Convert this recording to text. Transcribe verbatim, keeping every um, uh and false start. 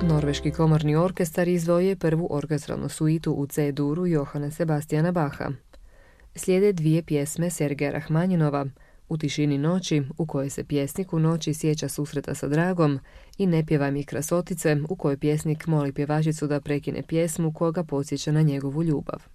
Norveški komorni orkestar izdvojio je prvu orkestralnu suitu u C-duru Johana Sebastiana Bacha. Slijede dvije pjesme Sergeja Rahmanjinova, U tišini noći, u kojoj se pjesnik u noći sjeća susreta sa dragom, i Ne pjevaj mi krasotice, u kojoj pjesnik moli pjevačicu da prekine pjesmu koja ga podsjeća na njegovu ljubav.